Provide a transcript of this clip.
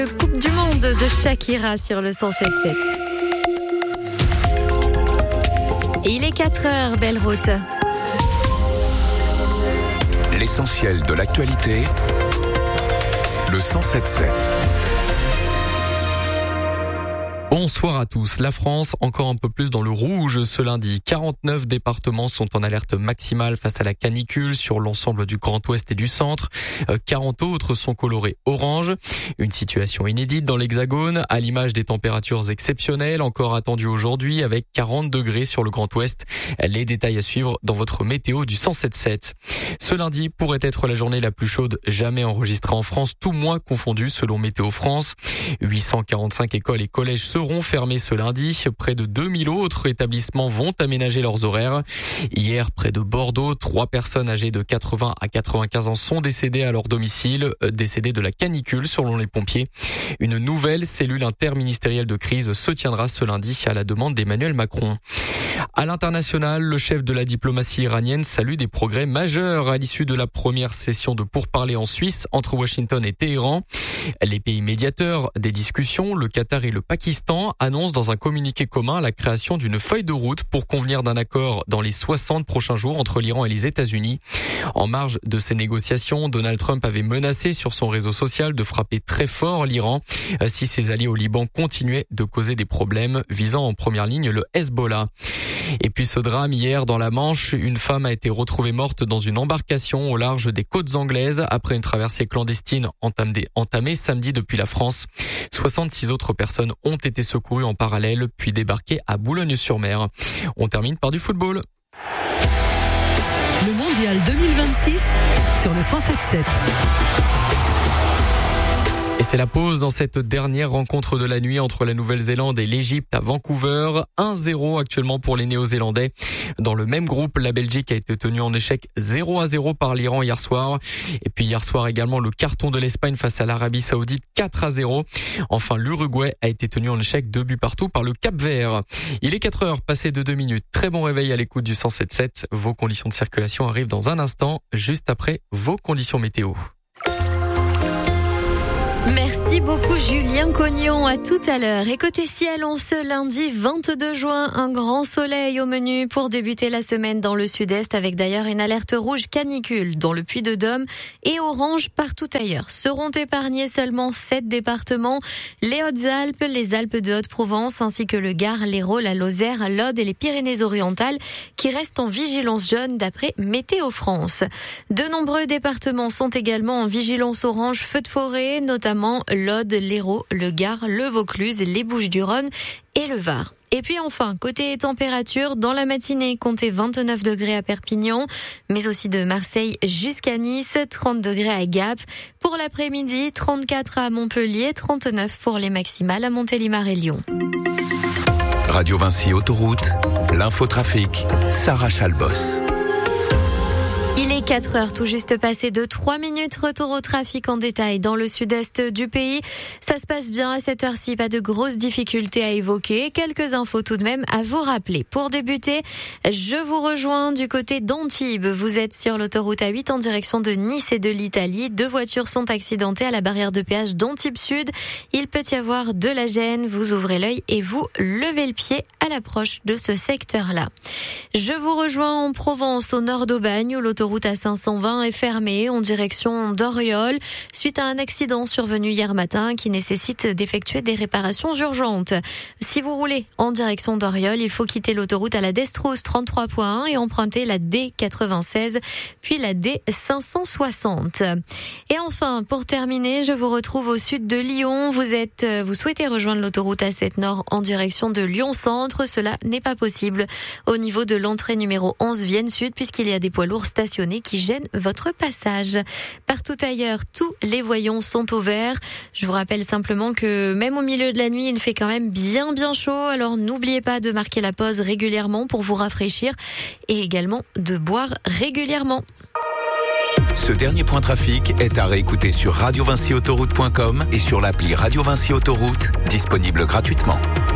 Coupe du monde de Shakira sur le 107.7. Et il est 4h, belle route. L'essentiel de l'actualité, le 107.7. Bonsoir à tous. La France, encore un peu plus dans le rouge ce lundi. 49 départements sont en alerte maximale face à la canicule sur l'ensemble du Grand Ouest et du centre. 40 autres sont colorés orange. Une situation inédite dans l'Hexagone, à l'image des températures exceptionnelles encore attendues aujourd'hui avec 40 degrés sur le Grand Ouest. Les détails à suivre dans votre météo du 107.7. Ce lundi pourrait être la journée la plus chaude jamais enregistrée en France, tout mois confondu selon Météo France. 845 écoles et collèges seront fermés ce lundi. Près de 2000 autres établissements vont aménager leurs horaires. Hier, près de Bordeaux, 3 personnes âgées de 80 à 95 ans sont décédées à leur domicile, décédées de la canicule selon les pompiers. Une nouvelle cellule interministérielle de crise se tiendra ce lundi à la demande d'Emmanuel Macron. À l'international, le chef de la diplomatie iranienne salue des progrès majeurs à l'issue de la première session de pourparlers en Suisse entre Washington et Téhéran. Les pays médiateurs des discussions, le Qatar et le Pakistan, annoncent dans un communiqué commun la création d'une feuille de route pour convenir d'un accord dans les 60 prochains jours entre l'Iran et les États-Unis. En marge de ces négociations, Donald Trump avait menacé sur son réseau social de frapper très fort l'Iran si ses alliés au Liban continuaient de causer des problèmes visant en première ligne le Hezbollah. Et puis ce drame hier dans la Manche, une femme a été retrouvée morte dans une embarcation au large des côtes anglaises après une traversée clandestine entamée samedi depuis la France. 66 autres personnes ont été secourues en parallèle puis débarquées à Boulogne-sur-Mer. On termine par du football. Le mondial 2026 sur le 107.7. Et c'est la pause dans cette dernière rencontre de la nuit entre la Nouvelle-Zélande et l'Égypte à Vancouver. 1-0 actuellement pour les Néo-Zélandais. Dans le même groupe, la Belgique a été tenue en échec 0-0 par l'Iran hier soir. Et puis hier soir également le carton de l'Espagne face à l'Arabie Saoudite 4-0. Enfin, l'Uruguay a été tenu en échec 2 buts partout par le Cap-Vert. Il est 4h, passé de 2 minutes. Très bon réveil à l'écoute du 107.7. Vos conditions de circulation arrivent dans un instant, juste après vos conditions météo. Merci beaucoup Julien Cognon, à tout à l'heure. Et côté ciel, on ce lundi 22 juin, un grand soleil au menu pour débuter la semaine dans le sud-est avec d'ailleurs une alerte rouge canicule dans le Puy-de-Dôme et orange partout ailleurs. Seront épargnés seulement 7 départements, les Hautes-Alpes, les Alpes de Haute-Provence ainsi que le Gard, l'Hérault, la Lozère, l'Aude et les Pyrénées-Orientales qui restent en vigilance jaune d'après Météo France. De nombreux départements sont également en vigilance orange feu de forêt, notamment l'Aude, l'Hérault, le Gard, le Vaucluse, les Bouches-du-Rhône et le Var. Et puis enfin, côté température, dans la matinée, comptez 29 degrés à Perpignan, mais aussi de Marseille jusqu'à Nice, 30 degrés à Gap. Pour l'après-midi, 34 à Montpellier, 39 pour les maximales à Montélimar et Lyon. Radio Vinci Autoroute, l'infotrafic, Sarah Chalbos. Il est 4h tout juste passé de 3 minutes. Retour au trafic en détail dans le sud-est du pays. Ça se passe bien à cette heure-ci, pas de grosses difficultés à évoquer. Quelques infos tout de même à vous rappeler. Pour débuter, je vous rejoins du côté d'Antibes. Vous êtes sur l'autoroute A8 en direction de Nice et de l'Italie. 2 voitures sont accidentées à la barrière de péage d'Antibes Sud. Il peut y avoir de la gêne. Vous ouvrez l'œil et vous levez le pied à l'approche de ce secteur-là. Je vous rejoins en Provence, au nord d'Aubagne, où l'autoroute A520 est fermée en direction d'Oriol suite à un accident survenu hier matin qui nécessite d'effectuer des réparations urgentes. Si vous roulez en direction d'Oriol, il faut quitter l'autoroute à la Destrousse 33.1 et emprunter la D96 puis la D560. Et enfin, pour terminer, je vous retrouve au sud de Lyon. Vous souhaitez rejoindre l'autoroute A7 Nord en direction de Lyon Centre. Cela n'est pas possible au niveau de l'entrée numéro 11 Vienne Sud puisqu'il y a des poids lourds stationnés qui gênent votre passage. Partout ailleurs, tous les voyants sont au vert. Je vous rappelle simplement que même au milieu de la nuit, il fait quand même bien chaud. Alors n'oubliez pas de marquer la pause régulièrement pour vous rafraîchir et également de boire régulièrement. Ce dernier point trafic est à réécouter sur radiovinciautoroute.com et sur l'appli Radio Vinci Autoroute, disponible gratuitement.